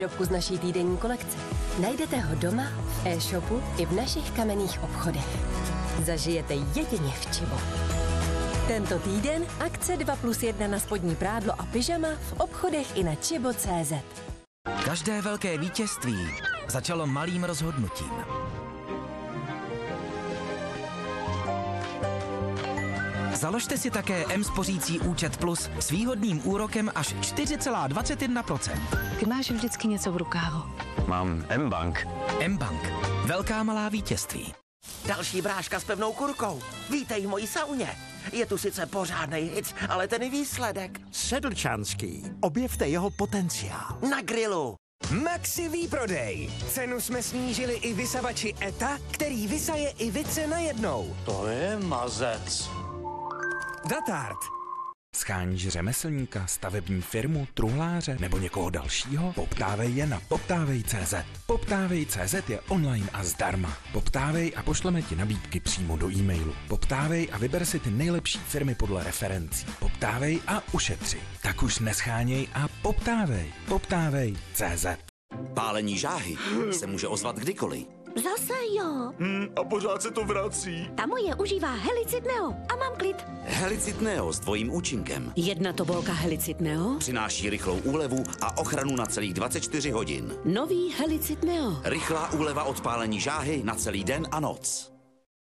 výrobku z naší týdenní kolekce. Najdete ho doma, v e-shopu i v našich kamenných obchodech. Zažijete jedině v Čibo. Tento týden akce 2+1 na spodní prádlo a pyžama v obchodech i na chibo.cz. Každé velké vítězství začalo malým rozhodnutím. Založte si také M-spořící účet Plus s výhodným úrokem až 4,21%. Ty máš vždycky něco v rukávu. Mám M-Bank. M-Bank. Velká malá vítězství. Další bráška s pevnou kurkou. Vítej v mojí sauně. Je tu sice pořádnej hic, ale ten výsledek. Sedlčanský. Objevte jeho potenciál. Na grilu. Maxi výprodej. Cenu jsme snížili i vysavači ETA, který vysaje i vice najednou. To je mazec. Datart. Scháníš řemeslníka, stavební firmu, truhláře nebo někoho dalšího? Poptávej je na poptávej.cz. Poptávej.cz je online a zdarma. Poptávej a pošleme ti nabídky přímo do e-mailu. Poptávej a vyber si ty nejlepší firmy podle referencí. Poptávej a ušetři. Tak už nescháněj a poptávej. Poptávej.cz. Pálení žáhy se může ozvat kdykoliv. Zase jo. A pořád se to vrací. Ta moje užívá Helicid Neo a mám klid. Helicid Neo s dvojím účinkem. Jedna tobolka Helicid Neo. Přináší rychlou úlevu a ochranu na celých 24 hodin. Nový Helicid Neo. Rychlá úleva od pálení žáhy na celý den a noc.